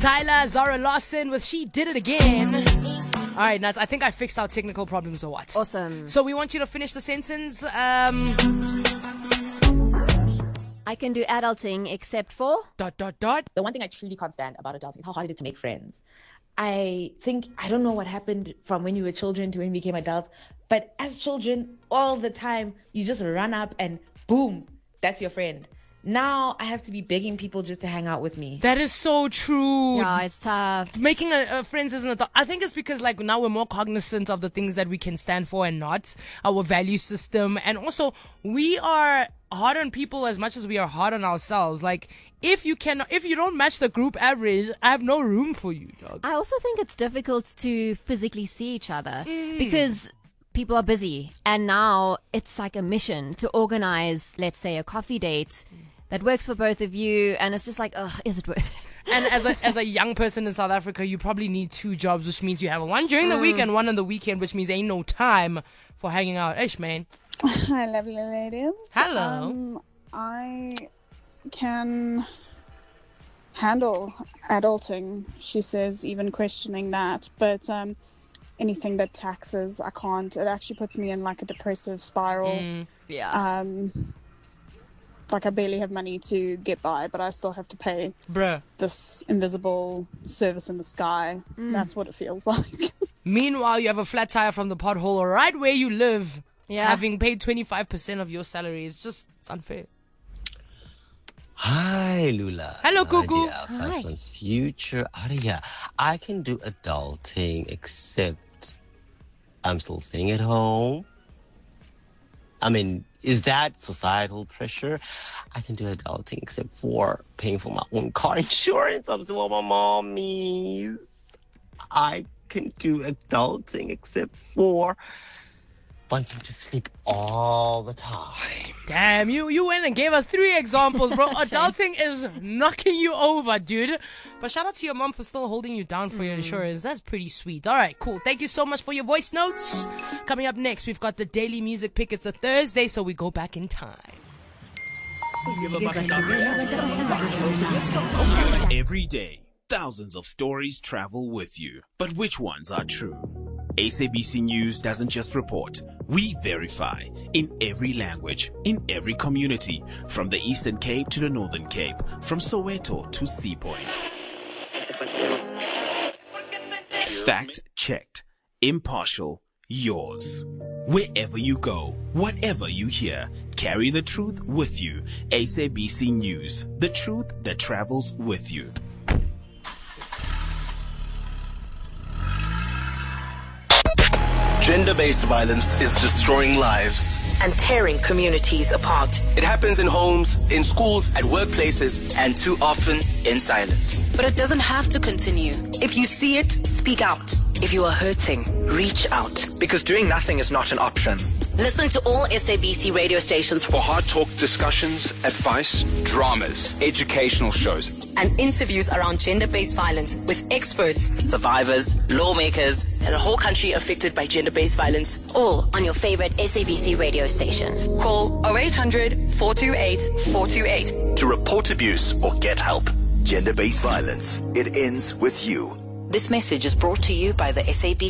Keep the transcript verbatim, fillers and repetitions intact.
Tyler, Zara Lawson with She Did It Again. All right, Nats, I think I fixed our technical problems or what? Awesome. So we want you to finish the sentence. Um, I can do adulting except for... Dot, dot, dot. The one thing I truly can't stand about adulting is how hard it is to make friends. I think, I don't know what happened from when you were children to when we became adults, but as children, all the time, you just run up and boom, that's your friend. Now I have to be begging people just to hang out with me. That is so true. Yeah, it's tough. Making a, a friends as an adult. I think it's because like now we're more cognizant of the things that we can stand for and not, our value system. And also we are hard on people as much as we are hard on ourselves. Like if you can, if you don't match the group average, I have no room for you, dog. I also think it's difficult to physically see each other Mm. because people are busy. And now it's like a mission to organize, let's say, a coffee date that works for both of you, and it's just like, ugh, is it worth it? And as a as a young person in South Africa, you probably need two jobs, which means you have one during the week and one on the weekend, which means ain't no time for hanging out. Ish, man. Hi, lovely ladies. Hello. Um, I can handle adulting, she says, even questioning that, but um, anything that taxes, I can't. It actually puts me in like a depressive spiral. Mm. Yeah. Um, like I barely have money to get by, but I still have to pay Bruh. this invisible service in the sky. Mm. That's what it feels like. Meanwhile, you have a flat tire from the pothole right where you live, Yeah. having paid twenty-five percent of your salary. It's just, it's unfair. Hi, Lula. Hello, Cuckoo. Nadia, Fashion's future Aria. I can do adulting, except I'm still staying at home. I mean, is that societal pressure? I can do adulting, except for paying for my own car insurance. I'm still on my mommy's. I can do adulting, except for wanting to sleep all the time. Damn, you, you went and gave us three examples, bro. Adulting is knocking you over, dude. But shout out to your mom for still holding you down for your insurance. That's pretty sweet. All right, cool. Thank you so much for your voice notes. Coming up next, we've got the Daily Music Pick. It's a Thursday, so we go back in time. Every day, thousands of stories travel with you. But which ones are true? S A B C News doesn't just report. We verify in every language, in every community, from the Eastern Cape to the Northern Cape, from Soweto to Sea Point. Fact checked, impartial, yours. Wherever you go, whatever you hear, carry the truth with you. S A B C News, the truth that travels with you. Gender-based violence is destroying lives and tearing communities apart. It happens in homes, in schools, at workplaces, and too often in silence. But it doesn't have to continue. If you see it, speak out. If you are hurting, reach out. Because doing nothing is not an option. Listen to all S A B C radio stations For hard talk discussions, advice, dramas, educational shows, and interviews around gender-based violence with experts, survivors, lawmakers, and a whole country affected by gender-based violence. All on your favorite S A B C radio stations. Call oh eight hundred, four two eight, four two eight to report abuse or get help. Gender-based violence. It ends with you. This message is brought to you by the S A B C